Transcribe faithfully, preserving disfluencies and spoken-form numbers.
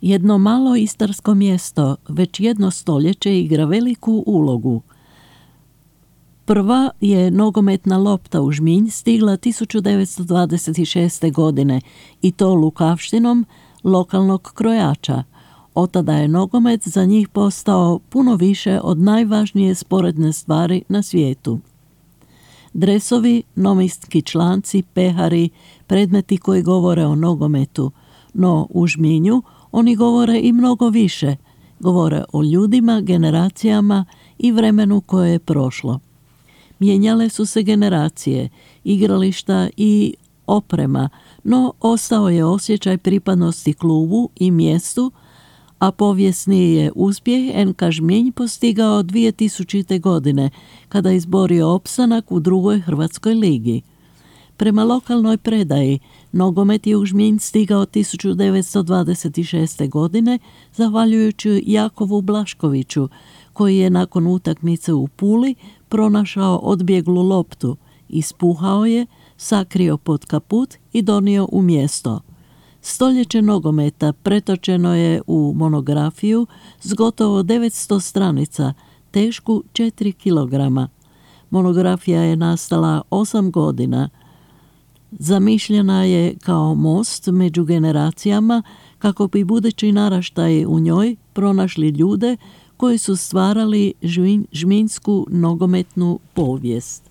Jedno malo istarsko mjesto već jedno stoljeće igra veliku ulogu. Prva je nogometna lopta u Žminj stigla tisuću devetsto dvadeset šeste. godine i to lukavštinom lokalnog krojača. Otada je nogomet za njih postao puno više od najvažnije sporedne stvari na svijetu. Dresovi, novinski članci, pehari, predmeti koji govore o nogometu, no u Žminju oni govore i mnogo više. Govore o ljudima, generacijama i vremenu koje je prošlo. Mijenjale su se generacije, igrališta i oprema, no ostao je osjećaj pripadnosti klubu i mjestu, a povijesni je uspjeh en ka Žminj postigao dvije tisućite. godine, kada je izborio opstanak u drugoj Hrvatskoj ligi. Prema lokalnoj predaji, nogomet je u Žminj stigao tisuću devetsto dvadeset šeste. godine, zahvaljujući Jakovu Blaškoviću, koji je nakon utakmice u Puli pronašao odbjeglu loptu, ispuhao je, sakrio pod kaput i donio u mjesto. Stoljeće nogometa pretočeno je u monografiju s gotovo devetsto stranica, tešku četiri kilograma. Monografija je nastala osam godina. Zamišljena je kao most među generacijama kako bi budući naraštaji u njoj pronašli ljude koji su stvarali žminjsku nogometnu povijest.